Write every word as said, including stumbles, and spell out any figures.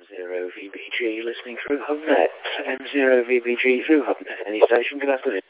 zero V B G listening through HubbNet. M zero V B G through HubbNet. Any station, good afternoon.